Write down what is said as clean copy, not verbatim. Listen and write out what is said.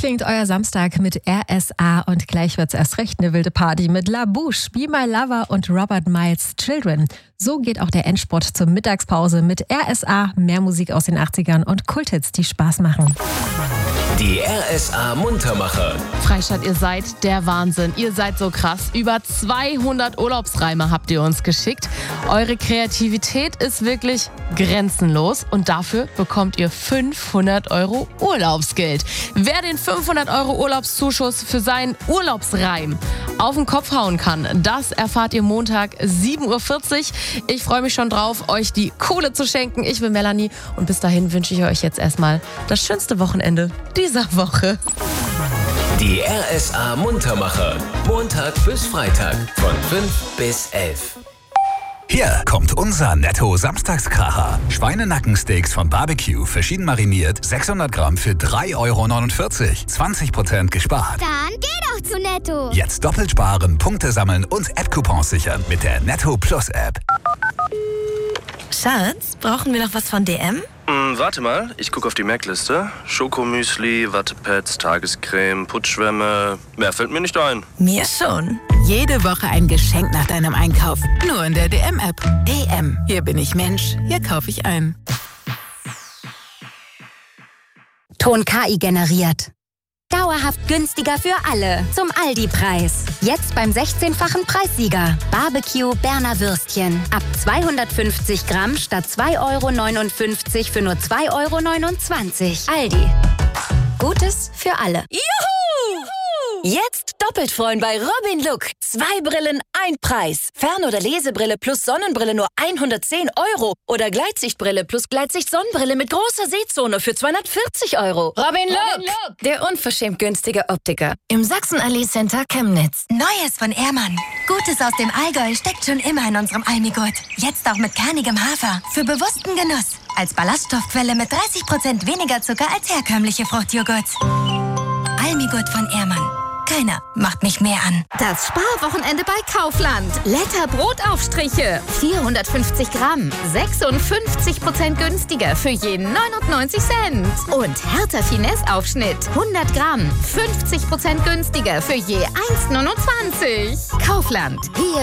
klingt euer Samstag mit RSA und gleich wird's erst recht eine wilde Party mit La Bouche, Be My Lover und Robert Miles Children. So geht auch der Endspurt zur Mittagspause mit RSA, mehr Musik aus den 80ern und Kulthits, die Spaß machen. Die RSA Muntermacher. Freistadt, ihr seid der Wahnsinn. Ihr seid so krass. Über 200 Urlaubsreime habt ihr uns geschickt. Eure Kreativität ist wirklich grenzenlos und dafür bekommt ihr 500 € Urlaubsgeld. Wer den 500 € Urlaubszuschuss für seinen Urlaubsreim auf den Kopf hauen kann, das erfahrt ihr Montag 7:40 Uhr. Ich freue mich schon drauf, euch die Kohle zu schenken. Ich bin Melanie und bis dahin wünsche ich euch jetzt erstmal das schönste Wochenende dieser Woche. Die RSA Muntermacher. Montag bis Freitag von 5 bis 11. Hier kommt unser Netto-Samstagskracher. Schweinenackensteaks von Barbecue, verschieden mariniert, 600 Gramm für 3,49 €. 20% gespart. Dann geh doch zu Netto. Jetzt doppelt sparen, Punkte sammeln und App-Coupons sichern mit der Netto Plus App. Schatz, brauchen wir noch was von DM? Warte mal, ich gucke auf die Merkliste. Schokomüsli, Wattepads, Tagescreme, Putzschwämme. Mehr fällt mir nicht ein. Mir schon. Jede Woche ein Geschenk nach deinem Einkauf. Nur in der DM-App. DM. Hier bin ich Mensch. Hier kaufe ich ein. Ton KI generiert. Dauerhaft günstiger für alle. Zum Aldi-Preis. Jetzt beim 16-fachen Preissieger. Barbecue Berner Würstchen. Ab 250 Gramm statt 2,59 € für nur 2,29 €. Aldi. Gutes für alle. Juhu! Jetzt doppelt freuen bei Robin Look. 2 Brillen, 1 Preis. Fern- oder Lesebrille plus Sonnenbrille nur 110 € oder Gleitsichtbrille plus Gleitsicht-Sonnenbrille mit großer Sehzone für 240 €. Robin Look, der unverschämt günstige Optiker im Sachsenallee Center Chemnitz. Neues von Ehrmann. Gutes aus dem Allgäu steckt schon immer in unserem Almigurt. Jetzt auch mit kernigem Hafer. Für bewussten Genuss. Als Ballaststoffquelle mit 30% weniger Zucker als herkömmliche Fruchtjoghurt. Almigurt von Ehrmann. Keiner macht mich mehr an. Das Sparwochenende bei Kaufland. Letter Brotaufstriche. 450 Gramm. 56% günstiger für je 99 Cent. Und Hertha Finesse Aufschnitt. 100 Gramm. 50% günstiger für je 1,29. Kaufland. Hier